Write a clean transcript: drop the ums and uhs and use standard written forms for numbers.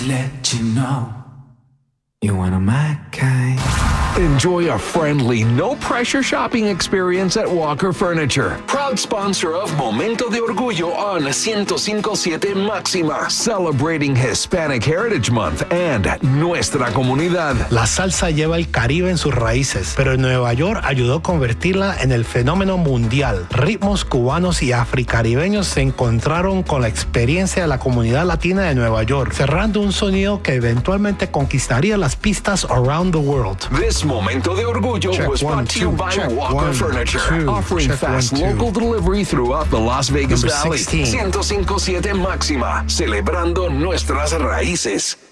let you know you're one of my kind. Enjoy a friendly, no-pressure shopping experience at Walker Furniture. Proud sponsor of Momento de Orgullo on 105.7 Máxima. Celebrating Hispanic Heritage Month and nuestra comunidad. La salsa lleva el Caribe en sus raíces, pero en Nueva York ayudó a convertirla en el fenómeno mundial. Ritmos cubanos y africaribeños se encontraron con la experiencia de la comunidad latina de Nueva York, cerrando un sonido que eventualmente conquistaría las pistas around the world. This Momento de Orgullo was brought to you by Walker Furniture, offering fast local delivery throughout the Las Vegas Valley. 105.7 Máxima, celebrando nuestras raíces.